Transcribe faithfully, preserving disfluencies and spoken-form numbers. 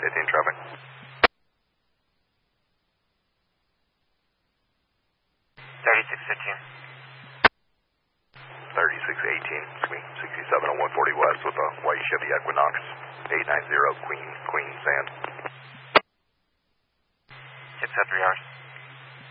fifteen traffic. thirty-six fifteen. thirty-six eighteen, excuse me, sixty-seven oh one forty West with a white Chevy Equinox, eight nine zero Queen, Queen Sand. six oh three hours.